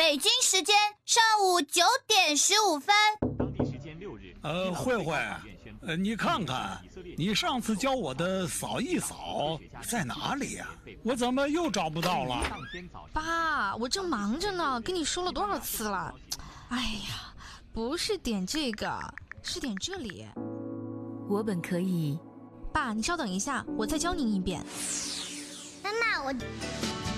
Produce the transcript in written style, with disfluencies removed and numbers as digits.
北京时间上午9:15。 当地时间6日， 慧慧，你看看，你上次教我的扫一扫在哪里呀？我怎么又找不到了？ 爸，我正忙着呢，跟你说了多少次了？哎呀，不是点这个，是点这里。 我本可以。 爸，你稍等一下，我再教您一遍。 妈妈，我。